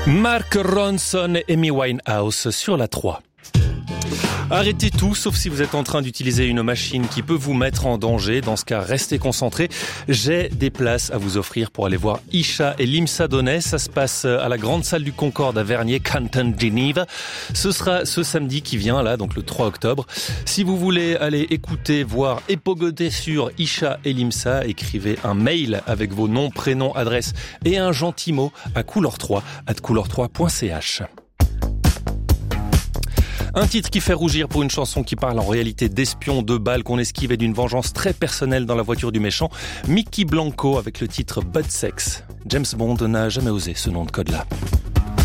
Mark Ronson et Amy Winehouse sur la 3. Arrêtez tout, sauf si vous êtes en train d'utiliser une machine qui peut vous mettre en danger. Dans ce cas, restez concentrés. J'ai des places à vous offrir pour aller voir Isha et Limsa Donay. Ça se passe à la grande salle du Concorde à Vernier, Canton, Genève. Ce sera ce samedi qui vient, là, donc le 3 octobre. Si vous voulez aller écouter, voir et pogoter sur Isha et Limsa, écrivez un mail avec vos noms, prénoms, adresses et un gentil mot à couleur3@couleur3.ch. Un titre qui fait rougir pour une chanson qui parle en réalité d'espions, de balles qu'on esquive et d'une vengeance très personnelle dans la voiture du méchant. Mickey Blanco avec le titre Butt Sex. James Bond n'a jamais osé ce nom de code-là.